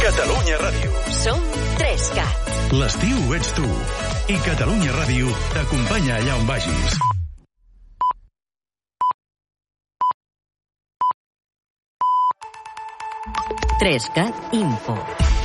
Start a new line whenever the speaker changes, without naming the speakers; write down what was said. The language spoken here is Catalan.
Catalunya Ràdio.
Som 3CAT.
L'estiu ets tu. I Catalunya Ràdio t'acompanya allà on vagis.
Trescat Info.